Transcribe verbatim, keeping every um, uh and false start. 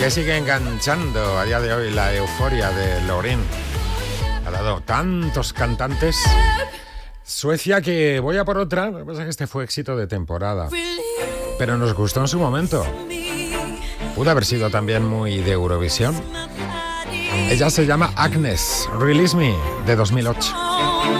que sigue enganchando a día de hoy la euforia de Loreen. Ha dado tantos cantantes. Suecia, que voy a por otra. Lo que pasa es que este fue éxito de temporada, pero nos gustó en su momento. Pudo haber sido también muy de Eurovisión. Ella se llama Agnes, Release Me, de dos mil ocho.